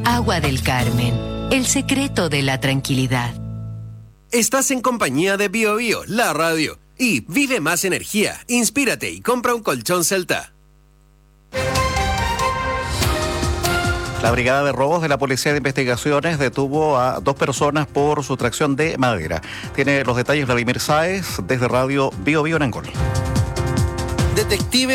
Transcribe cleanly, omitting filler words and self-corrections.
Agua del Carmen, el secreto de la tranquilidad. Estás en compañía de Bio Bio, la radio. Y vive más energía, inspírate y compra un colchón Celta. La Brigada de Robos de la Policía de Investigaciones detuvo a 2 personas por sustracción de madera. Tiene los detalles Vladimir Sáez desde Radio Bio Bio en Angol. Detective